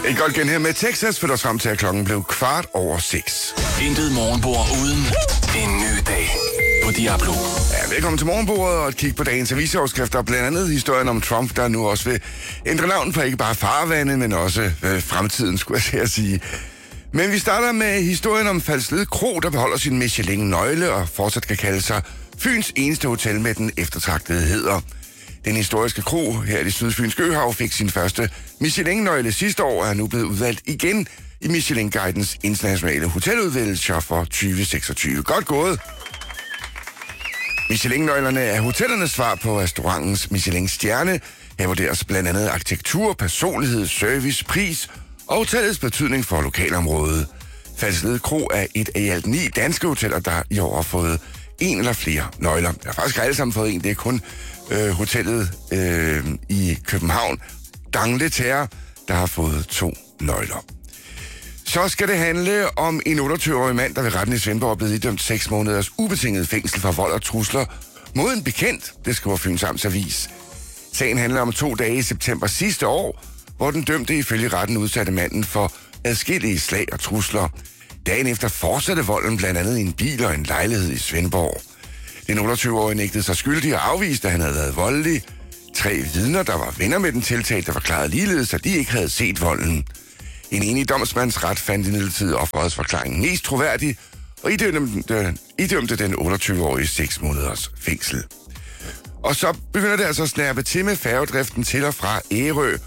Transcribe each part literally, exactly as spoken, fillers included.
Et godt igen her med Texas, for der frem til, at klokken blev kvart over seks. Intet morgenbord uden en ny dag på Diablo. Ja, velkommen til morgenbordet og et kig på dagens avisoverskrifter. Blandt andet historien om Trump, der nu også vil ændre navn på ikke bare farvandet, men også øh, fremtiden, skulle jeg til at sige. Men vi starter med historien om Falsled Kro, der beholder sin Michelin-nøgle og fortsat kan kalde sig Fyns eneste hotel med den eftertragtede heder. Den historiske kro her i det sydfynske Øhav fik sin første Michelin-nøgle sidste år og er nu blevet udvalgt igen i Michelin-guidens internationale hoteludvælgelser for tyve seksogtyve. Godt gået! Michelin-nøglerne er hotellernes svar på restaurantens Michelin-stjerne. Her vurderes blandt andet arkitektur, personlighed, service, pris og hotellets betydning for lokalområdet. Falsled Kro er et af i alt ni danske hoteller, der i år har fået en eller flere nøgler. Der har faktisk alle sammen fået en, det er kun øh, hotellet øh, i København, D'Angleterre, der har fået to nøgler. Så skal det handle om en otteogtyve-årig mand, der ved retten i Svendborg er blevet idømt seks måneders ubetinget fængsel for vold og trusler mod en bekendt, det skriver Fyns Amts Avis. Sagen handler om to dage i september sidste år, hvor den dømte ifølge retten udsatte manden for adskillige slag og trusler. Dagen efter fortsatte volden blandt andet i en bil og en lejlighed i Svendborg. Den otteogtyve-årige nægtede sig skyldig og afviste, at han havde været voldelig. Tre vidner, der var venner med den tiltalte, forklarede ligeledes, at de ikke havde set volden. En enig domsmandsret fandt imidlertid offerets forklaring mest troværdig, og idømte, idømte den otteogtyve-årige seks måneders fængsel. Og så begynder det altså at snærpe til med færgedriften til og fra Ærø.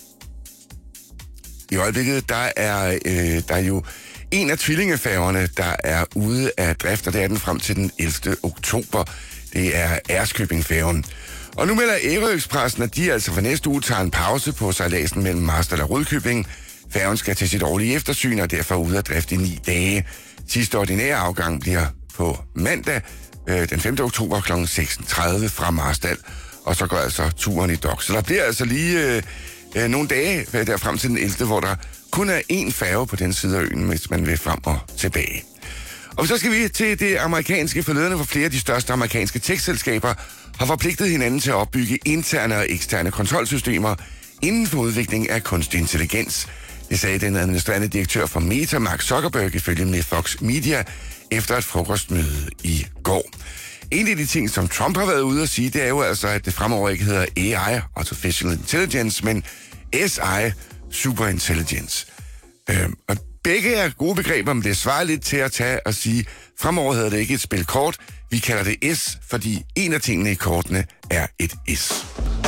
I øjeblikket, der er øh, der er jo en af tvillingefærgerne, der er ude af drift, og det er den frem til den ellevte oktober. Det er Ærøskøbing-færgen. Og nu melder Ærø Expressen, at de altså for næste uge tager en pause på sejladsen mellem Marstal og Rudkøbing. Færgen skal til sit årlige eftersyn, og derfor ude af drift i ni dage. Sidste ordinære afgang bliver på mandag, øh, den femte oktober kl. seks tredive fra Marstal. Og så går altså turen i dok. Så der bliver altså lige øh, øh, nogle dage der frem til den ellevte, hvor der kun er én færge på den side af øen, hvis man vil frem og tilbage. Og så skal vi til det amerikanske forledende, hvor flere af de største amerikanske tech-selskaber har forpligtet hinanden til at opbygge interne og eksterne kontrolsystemer inden for udvikling af kunstig intelligens. Det sagde den administrerende direktør for Meta, Mark Zuckerberg, ifølge med Fox Media, efter et frokostmøde i går. En af de ting, som Trump har været ude at sige, det er jo altså, at det fremover ikke hedder A I, Artificial Intelligence, men S I, Superintelligence. Øhm, og begge er gode begreber, men det svarer lidt til at tage og sige, fremover hedder det ikke et spil kort, vi kalder det S, fordi en af tingene i kortene er et S.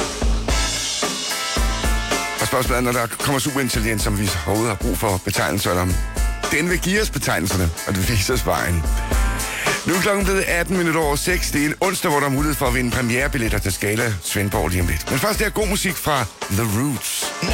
Og spørgsmålet er, når der kommer superintelligens, som vi overhovedet har brug for betegnelser, eller om den vil give os betegnelserne, og det viser os vejen. Nu er klokken blevet atten minutter over seks. Det er en onsdag, hvor der er mulighed for at vinde premierebilletter til Skala Svendborg lige om lidt. Men først er god musik fra The Roots.